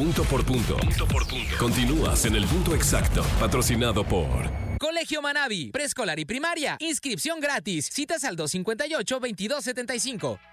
punto por punto. Continúas en el punto exacto, patrocinado por Colegio Manabi, preescolar y primaria, inscripción gratis, citas al 258-2275.